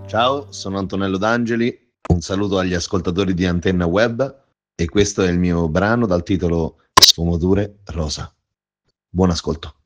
Ciao, sono Antonello D'Angeli, un saluto agli ascoltatori di Antenna Web e questo è il mio brano dal titolo Sfumature Rosa. Buon ascolto.